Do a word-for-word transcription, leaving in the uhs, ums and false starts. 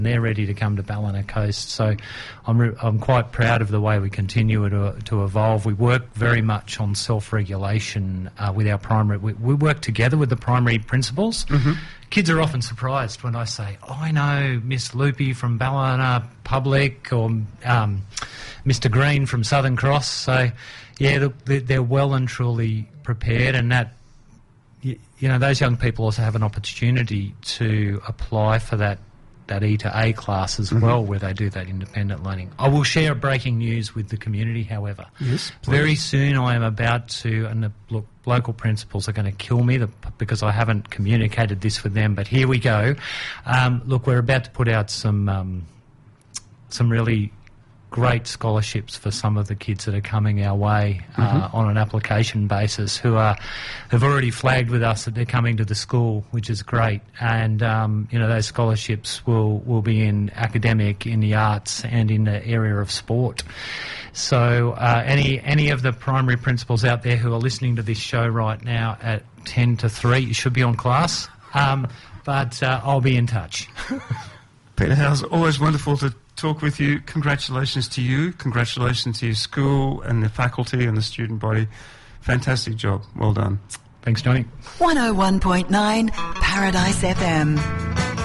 They're ready to come to Ballina Coast, so I'm re- I'm quite proud of the way we continue to to evolve. We work very much on self-regulation uh, with our primary. We, we work together with the primary principals. Mm-hmm. Kids are often surprised when I say, oh, I know Miss Loopy from Ballina Public or um, Mister Green from Southern Cross. So, yeah, they're well and truly prepared, and that, you know, those young people also have an opportunity to apply for that that E to A class as mm-hmm. well, where they do that independent learning. I will share breaking news with the community, however. Yes, please. Very soon I am about to, and the look, local principals are going to kill me the, because I haven't communicated this with them, but here we go. Um, look, we're about to put out some um, some really great scholarships for some of the kids that are coming our way uh, mm-hmm. on an application basis who are have already flagged with us that they're coming to the school, which is great. And um, you know, those scholarships will will be in academic, in the arts, and in the area of sport. So uh, any any of the primary principals out there who are listening to this show right now at ten to three, you should be on class. Um, but uh, I'll be in touch. Peter Howes, always wonderful to talk with you. Congratulations to you. Congratulations to your school and the faculty and the student body. Fantastic job. Well done. Thanks, Johnny. one oh one point nine Paradise F M.